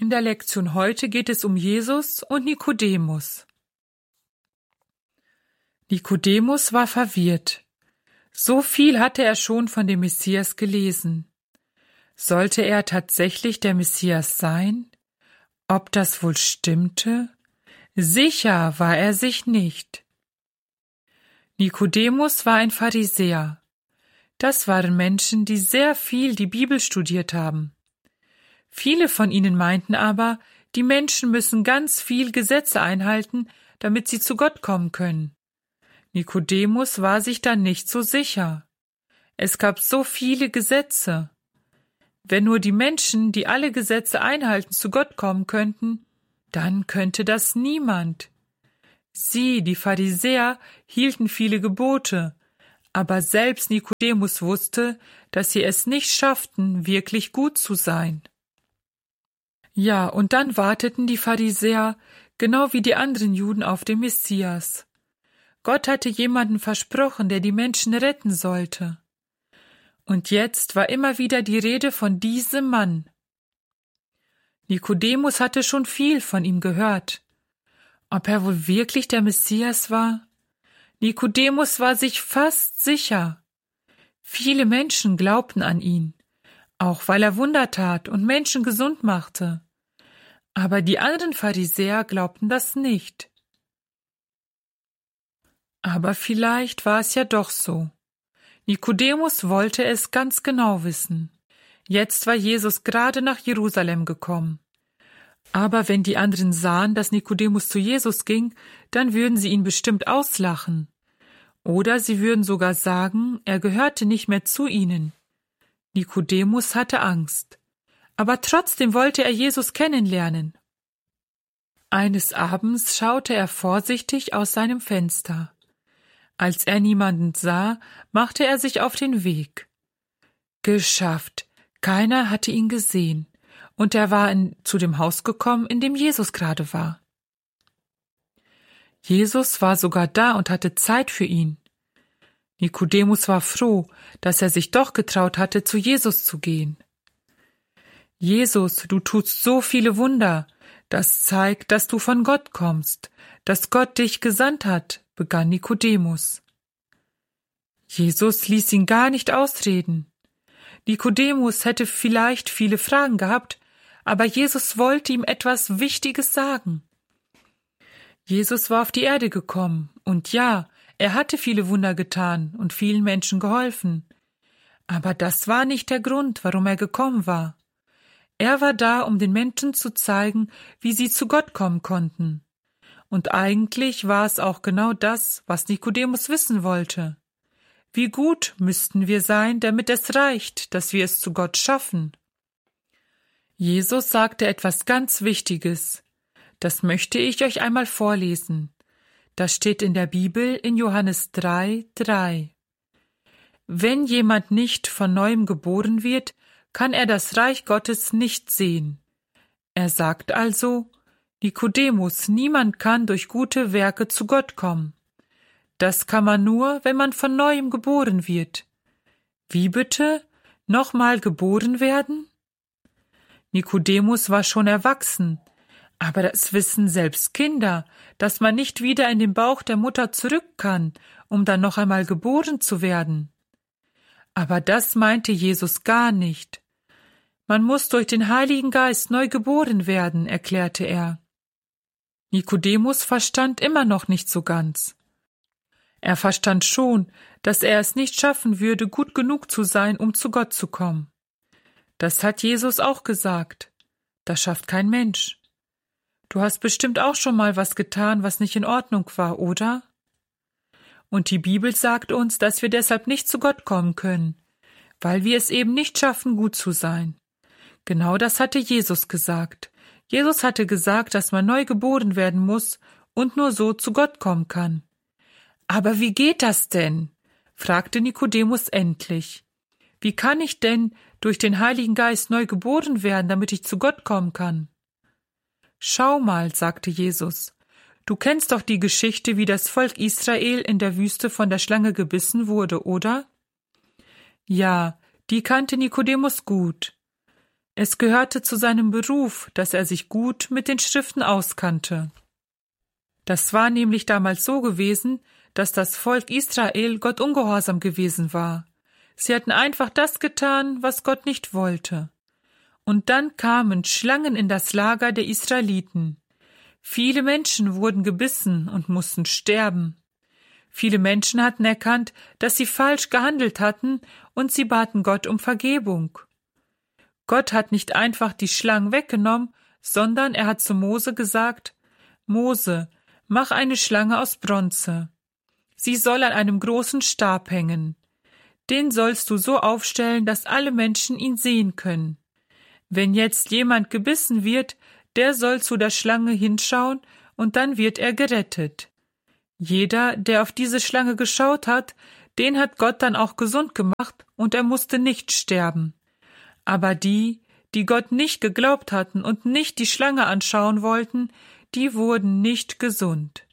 In der Lektion heute geht es um Jesus und Nikodemus. Nikodemus war verwirrt. So viel hatte er schon von dem Messias gelesen. Sollte er tatsächlich der Messias sein? Ob das wohl stimmte? Sicher war er sich nicht. Nikodemus war ein Pharisäer. Das waren Menschen, die sehr viel die Bibel studiert haben. Viele von ihnen meinten aber, die Menschen müssen ganz viel Gesetze einhalten, damit sie zu Gott kommen können. Nikodemus war sich da nicht so sicher. Es gab so viele Gesetze. Wenn nur die Menschen, die alle Gesetze einhalten, zu Gott kommen könnten, dann könnte das niemand. Sie, die Pharisäer, hielten viele Gebote, aber selbst Nikodemus wusste, dass sie es nicht schafften, wirklich gut zu sein. Ja, und dann warteten die Pharisäer, genau wie die anderen Juden, auf den Messias. Gott hatte jemanden versprochen, der die Menschen retten sollte. Und jetzt war immer wieder die Rede von diesem Mann. Nikodemus hatte schon viel von ihm gehört. Ob er wohl wirklich der Messias war? Nikodemus war sich fast sicher. Viele Menschen glaubten an ihn, auch weil er Wunder tat und Menschen gesund machte. Aber die anderen Pharisäer glaubten das nicht. Aber vielleicht war es ja doch so. Nikodemus wollte es ganz genau wissen. Jetzt war Jesus gerade nach Jerusalem gekommen. Aber wenn die anderen sahen, dass Nikodemus zu Jesus ging, dann würden sie ihn bestimmt auslachen. Oder sie würden sogar sagen, er gehörte nicht mehr zu ihnen. Nikodemus hatte Angst. Aber trotzdem wollte er Jesus kennenlernen. Eines Abends schaute er vorsichtig aus seinem Fenster. Als er niemanden sah, machte er sich auf den Weg. Geschafft, keiner hatte ihn gesehen, und er war zu dem Haus gekommen, in dem Jesus gerade war. Jesus war sogar da und hatte Zeit für ihn. Nikodemus war froh, dass er sich doch getraut hatte, zu Jesus zu gehen. Jesus, du tust so viele Wunder, das zeigt, dass du von Gott kommst, dass Gott dich gesandt hat, begann Nikodemus. Jesus ließ ihn gar nicht ausreden. Nikodemus hätte vielleicht viele Fragen gehabt, aber Jesus wollte ihm etwas Wichtiges sagen. Jesus war auf die Erde gekommen, und ja, er hatte viele Wunder getan und vielen Menschen geholfen. Aber das war nicht der Grund, warum er gekommen war. Er war da, um den Menschen zu zeigen, wie sie zu Gott kommen konnten. Und eigentlich war es auch genau das, was Nikodemus wissen wollte. Wie gut müssten wir sein, damit es reicht, dass wir es zu Gott schaffen? Jesus sagte etwas ganz Wichtiges. Das möchte ich euch einmal vorlesen. Das steht in der Bibel in Johannes 3,3. Wenn jemand nicht von neuem geboren wird, kann er das Reich Gottes nicht sehen. Er sagt also, Nikodemus, niemand kann durch gute Werke zu Gott kommen. Das kann man nur, wenn man von neuem geboren wird. Wie bitte? Nochmal geboren werden? Nikodemus war schon erwachsen, aber das wissen selbst Kinder, dass man nicht wieder in den Bauch der Mutter zurück kann, um dann noch einmal geboren zu werden. Aber das meinte Jesus gar nicht. Man muss durch den Heiligen Geist neu geboren werden, erklärte er. Nikodemus verstand immer noch nicht so ganz. Er verstand schon, dass er es nicht schaffen würde, gut genug zu sein, um zu Gott zu kommen. Das hat Jesus auch gesagt. Das schafft kein Mensch. Du hast bestimmt auch schon mal was getan, was nicht in Ordnung war, oder? Und die Bibel sagt uns, dass wir deshalb nicht zu Gott kommen können, weil wir es eben nicht schaffen, gut zu sein. Genau das hatte Jesus gesagt. Jesus hatte gesagt, dass man neu geboren werden muss und nur so zu Gott kommen kann. Aber wie geht das denn? Fragte Nikodemus endlich. Wie kann ich denn durch den Heiligen Geist neu geboren werden, damit ich zu Gott kommen kann? Schau mal, sagte Jesus, du kennst doch die Geschichte, wie das Volk Israel in der Wüste von der Schlange gebissen wurde, oder? Ja, die kannte Nikodemus gut. Es gehörte zu seinem Beruf, dass er sich gut mit den Schriften auskannte. Das war nämlich damals so gewesen, dass das Volk Israel Gott ungehorsam gewesen war. Sie hatten einfach das getan, was Gott nicht wollte. Und dann kamen Schlangen in das Lager der Israeliten. Viele Menschen wurden gebissen und mussten sterben. Viele Menschen hatten erkannt, dass sie falsch gehandelt hatten, und sie baten Gott um Vergebung. Gott hat nicht einfach die Schlangen weggenommen, sondern er hat zu Mose gesagt: Mose, mach eine Schlange aus Bronze. Sie soll an einem großen Stab hängen. Den sollst du so aufstellen, dass alle Menschen ihn sehen können. Wenn jetzt jemand gebissen wird, der soll zu der Schlange hinschauen, und dann wird er gerettet. Jeder, der auf diese Schlange geschaut hat, den hat Gott dann auch gesund gemacht, und er musste nicht sterben. Aber die Gott nicht geglaubt hatten und nicht die Schlange anschauen wollten, die wurden nicht gesund.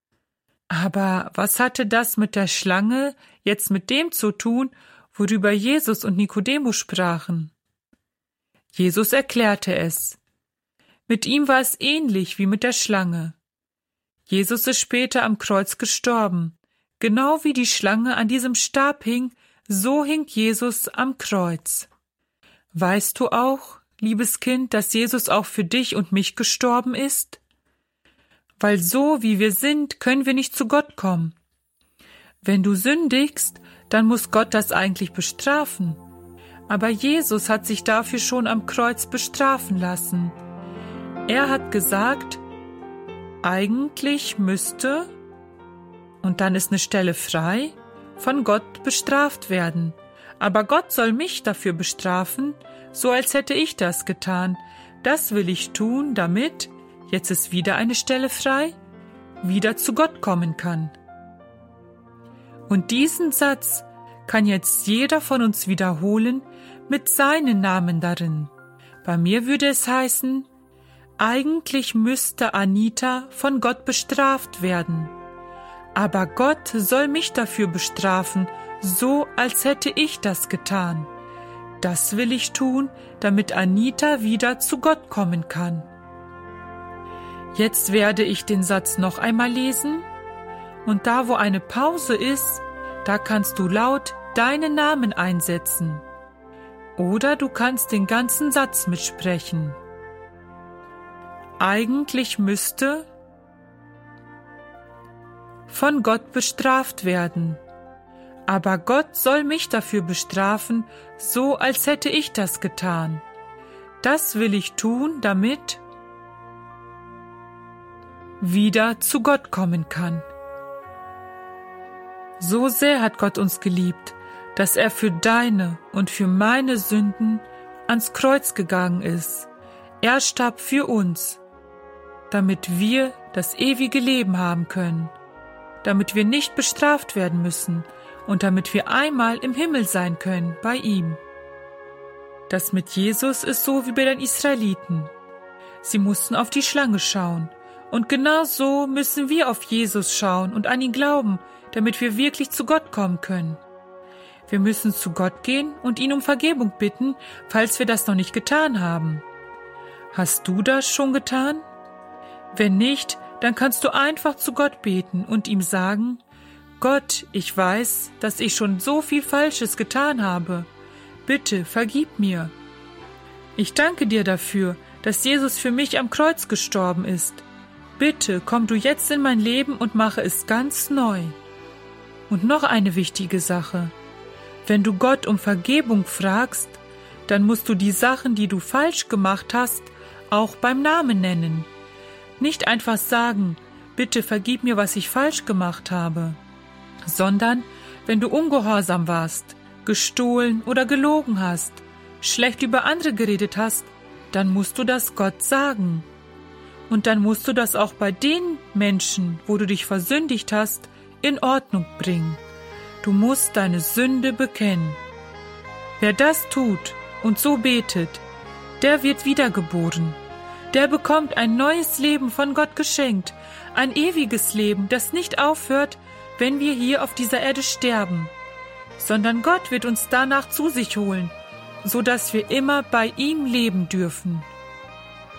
Aber was hatte das mit der Schlange jetzt mit dem zu tun, worüber Jesus und Nikodemus sprachen? Jesus erklärte es. Mit ihm war es ähnlich wie mit der Schlange. Jesus ist später am Kreuz gestorben. Genau wie die Schlange an diesem Stab hing, so hing Jesus am Kreuz. Weißt du auch, liebes Kind, dass Jesus auch für dich und mich gestorben ist? Weil so wie wir sind, können wir nicht zu Gott kommen. Wenn du sündigst, dann muss Gott das eigentlich bestrafen. Aber Jesus hat sich dafür schon am Kreuz bestrafen lassen. Er hat gesagt, eigentlich müsste, und dann ist eine Stelle frei, von Gott bestraft werden. Aber Gott soll mich dafür bestrafen, so als hätte ich das getan. Das will ich tun, damit, jetzt ist wieder eine Stelle frei, wieder zu Gott kommen kann. Und diesen Satz kann jetzt jeder von uns wiederholen mit seinem Namen darin. Bei mir würde es heißen, eigentlich müsste Anita von Gott bestraft werden. Aber Gott soll mich dafür bestrafen, so als hätte ich das getan. Das will ich tun, damit Anita wieder zu Gott kommen kann. Jetzt werde ich den Satz noch einmal lesen, und da, wo eine Pause ist, da kannst du laut deinen Namen einsetzen. Oder du kannst den ganzen Satz mitsprechen. Eigentlich müsste von Gott bestraft werden. Aber Gott soll mich dafür bestrafen, so als hätte ich das getan. Das will ich tun, damit wieder zu Gott kommen kann. So sehr hat Gott uns geliebt, dass er für deine und für meine Sünden ans Kreuz gegangen ist. Er starb für uns, damit wir das ewige Leben haben können, damit wir nicht bestraft werden müssen und damit wir einmal im Himmel sein können bei ihm. Das mit Jesus ist so wie bei den Israeliten. Sie mussten auf die Schlange schauen. Und genau so müssen wir auf Jesus schauen und an ihn glauben, damit wir wirklich zu Gott kommen können. Wir müssen zu Gott gehen und ihn um Vergebung bitten, falls wir das noch nicht getan haben. Hast du das schon getan? Wenn nicht, dann kannst du einfach zu Gott beten und ihm sagen: Gott, ich weiß, dass ich schon so viel Falsches getan habe. Bitte, vergib mir. Ich danke dir dafür, dass Jesus für mich am Kreuz gestorben ist. Bitte, komm du jetzt in mein Leben und mache es ganz neu. Und noch eine wichtige Sache. Wenn du Gott um Vergebung fragst, dann musst du die Sachen, die du falsch gemacht hast, auch beim Namen nennen. Nicht einfach sagen, bitte vergib mir, was ich falsch gemacht habe, sondern wenn du ungehorsam warst, gestohlen oder gelogen hast, schlecht über andere geredet hast, dann musst du das Gott sagen. Und dann musst du das auch bei den Menschen, wo du dich versündigt hast, in Ordnung bringen. Du musst deine Sünde bekennen. Wer das tut und so betet, der wird wiedergeboren. Der bekommt ein neues Leben von Gott geschenkt, ein ewiges Leben, das nicht aufhört, wenn wir hier auf dieser Erde sterben, sondern Gott wird uns danach zu sich holen so dass wir immer bei ihm leben dürfen.